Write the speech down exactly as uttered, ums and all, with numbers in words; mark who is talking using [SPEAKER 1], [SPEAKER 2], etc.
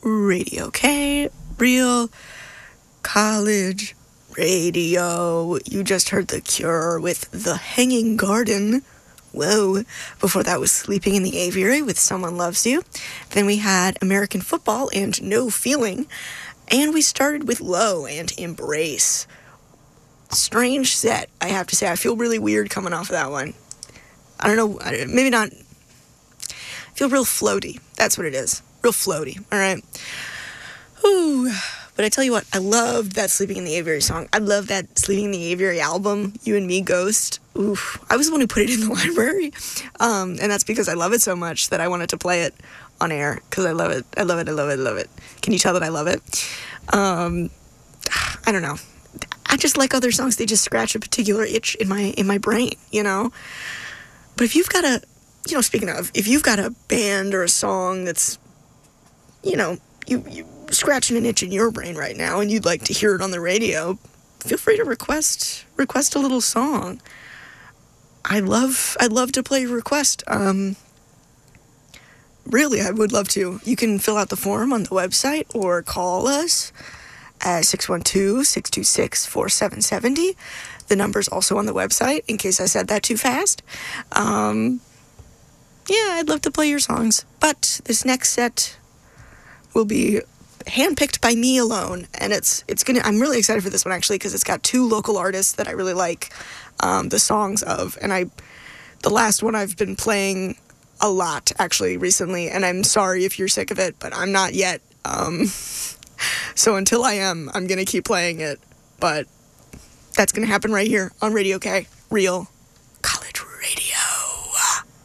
[SPEAKER 1] Radio K, Real College Radio. You just heard The Cure with The Hanging Garden. Whoa. Before that was Sleeping in the Aviary with Someone Loves You. Then we had American Football and No Feeling. And we started with Low and Embrace. Strange set, I have to say. I feel really weird coming off of that one. I don't know, maybe not. I feel real floaty. That's what it is. Real floaty, all right? Ooh. But I tell you what, I loved that Sleeping in the Aviary song. I love that Sleeping in the Aviary album, You and Me Ghost. Oof. I was the one who put it in the library. Um, and that's because I love it so much that I wanted to play it on air. Because I love it. I love it. I love it. I love it. Can you tell that I love it? Um, I don't know. I just like other songs. They just scratch a particular itch in my in my brain, you know? But if you've got a, you know, speaking of, if you've got a band or a song that's, you know, you, you scratching an itch in your brain right now and you'd like to hear it on the radio, feel free to request request a little song. I love I'd love to play your request. Um, really, I would love to. You can fill out the form on the website or call us at six one two, six two six, four seven seven zero. The number's also on the website, in case I said that too fast. Um, yeah, I'd love to play your songs. But this next set will be handpicked by me alone, and it's it's gonna. I'm really excited for this one actually because it's got two local artists that I really like um, the songs of, and I the last one I've been playing a lot actually recently, and I'm sorry if you're sick of it, but I'm not yet. Um, so until I am, I'm gonna keep playing it, but that's gonna happen right here on Radio K, Real